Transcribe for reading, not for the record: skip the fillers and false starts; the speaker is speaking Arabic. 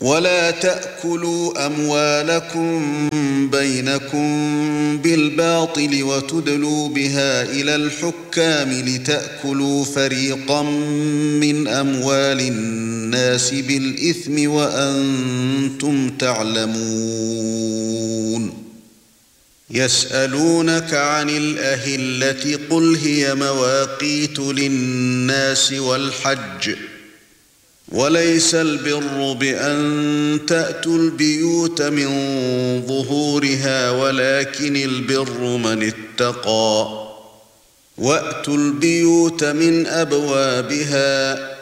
ولا تأكلوا أموالكم بينكم بالباطل وتدلوا بها إلى الحكام لتأكلوا فريقا من أموال الناس بالإثم وأنتم تعلمون. يسألونك عن الأهلة قل هي مواقيت للناس والحج وليس البر بأن تأتوا البيوت من ظهورها ولكن البر من اتقى وأتوا البيوت من أبوابها